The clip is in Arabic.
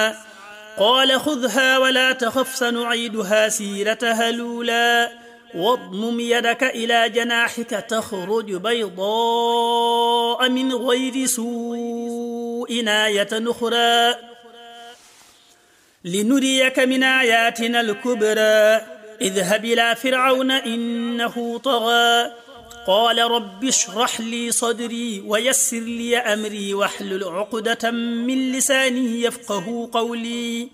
قال خذها ولا تخف سنعيدها سيرتها الأولى واضمم يدك إلى جناحك تخرج بيضاء من غير سوء آية أخرى لنريك من آياتنا الكبرى اذهب إلى فرعون إنه طغى قال رب اشرح لي صدري ويسر لي أمري واحلل عقدة من لساني يفقه قولي